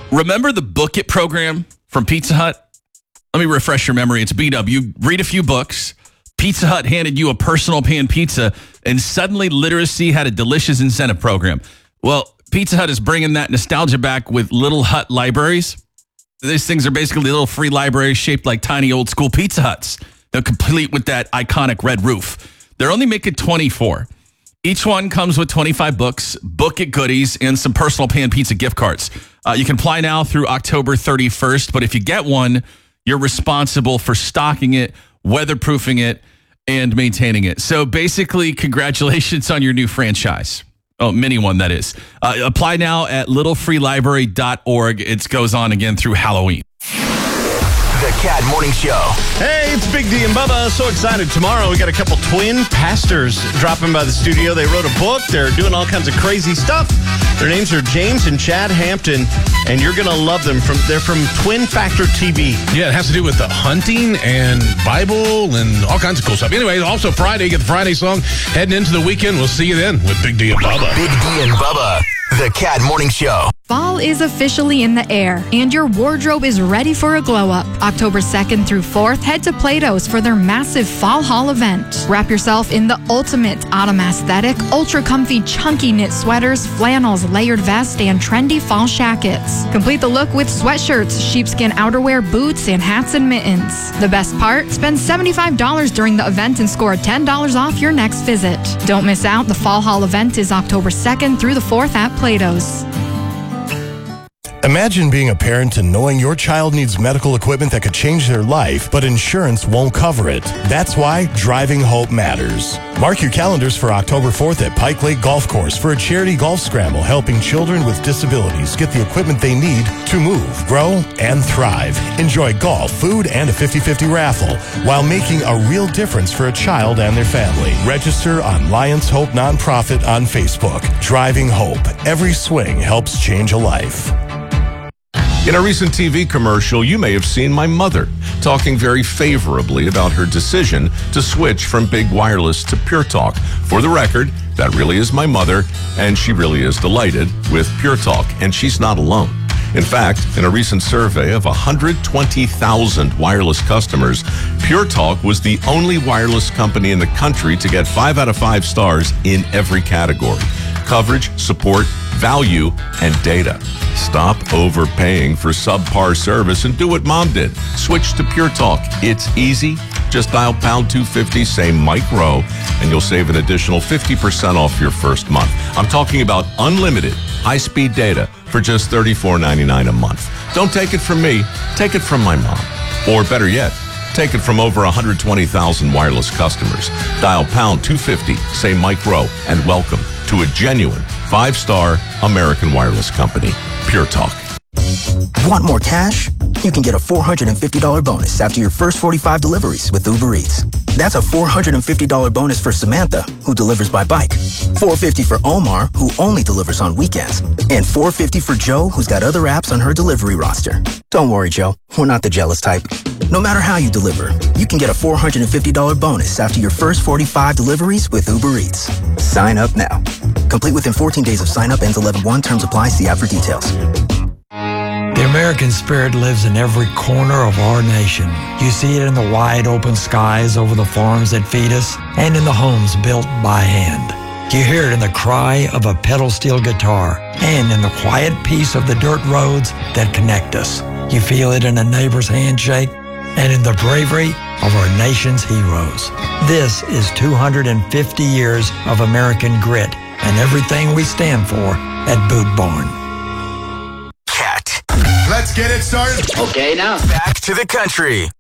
Remember the Book It program from Pizza Hut? Let me refresh your memory. It's B-Dub. You read a few books. Pizza Hut handed you a personal pan pizza, and suddenly literacy had a delicious incentive program. Well, Pizza Hut is bringing that nostalgia back with Little Hut libraries. These things are basically little free libraries shaped like tiny old school Pizza Huts. They're complete with that iconic red roof. They're only making 24. Each one comes with 25 books, Book It goodies, and some personal pan pizza gift cards. You can apply now through October 31st, but if you get one, you're responsible for stocking it, weatherproofing it, and maintaining it. So basically, congratulations on your new franchise. Oh, mini one, that is. Apply now at littlefreelibrary.org. It goes on again through Halloween. The Cat Morning Show. Hey, it's Big D and Bubba. So excited. Tomorrow, we got a couple twin pastors dropping by the studio. They wrote a book. They're doing all kinds of crazy stuff. Their names are James and Chad Hampton, and you're going to love them. They're from Twin Factor TV. Yeah, it has to do with the hunting and Bible and all kinds of cool stuff. Anyway, also Friday, get the Friday song. Heading into the weekend, we'll see you then with Big D and Bubba. Big D and Bubba, the Cat Morning Show. Fall is officially in the air, and your wardrobe is ready for a glow-up. October 2nd through 4th, head to Plato's for their massive Fall Haul event. Wrap yourself in the ultimate autumn aesthetic, ultra-comfy chunky knit sweaters, flannels, layered vests, and trendy fall shackets. Complete the look with sweatshirts, sheepskin outerwear, boots, and hats and mittens. The best part? Spend $75 during the event and score $10 off your next visit. Don't miss out. The Fall Haul event is October 2nd through the 4th at Plato's. Imagine being a parent and knowing your child needs medical equipment that could change their life, but insurance won't cover it. That's why Driving Hope matters. Mark your calendars for October 4th at Pike Lake Golf Course for a charity golf scramble helping children with disabilities get the equipment they need to move, grow, and thrive. Enjoy golf, food, and a 50-50 raffle while making a real difference for a child and their family. Register on Lions Hope Nonprofit on Facebook. Driving Hope. Every swing helps change a life. In a recent TV commercial, you may have seen my mother talking very favorably about her decision to switch from Big Wireless to Pure Talk. For the record, that really is my mother, and she really is delighted with Pure Talk, and she's not alone. In fact, in a recent survey of 120,000 wireless customers, Pure Talk was the only wireless company in the country to get 5 out of 5 stars in every category: coverage, support, value, and data. Stop overpaying for subpar service and do what Mom did. Switch to Pure Talk. It's easy. Just dial pound 250, say Mike Rowe, and you'll save an additional 50% off your first month. I'm talking about unlimited high-speed data for just $34.99 a month. Don't take it from me. Take it from my mom. Or better yet, take it from over 120,000 wireless customers. Dial pound 250, say Mike Rowe, and welcome to a genuine 5-star American wireless company, Pure Talk. Want more cash? You can get a $450 bonus after your first 45 deliveries with Uber Eats. That's a $450 bonus for Samantha, who delivers by bike, $450 for Omar, who only delivers on weekends, and $450 for Joe, who's got other apps on her delivery roster. Don't worry, Joe. We're not the jealous type. No matter how you deliver, you can get a $450 bonus after your first 45 deliveries with Uber Eats. Sign up now. Complete within 14 days of sign up. Ends 11/1. Terms apply. See app for details. The American spirit lives in every corner of our nation. You see it in the wide open skies over the farms that feed us and in the homes built by hand. You hear it in the cry of a pedal steel guitar and in the quiet peace of the dirt roads that connect us. You feel it in a neighbor's handshake and in the bravery of our nation's heroes. This is 250 years of American grit and everything we stand for at Boot Barn. Cat. Let's get it started. Okay, now back to the country.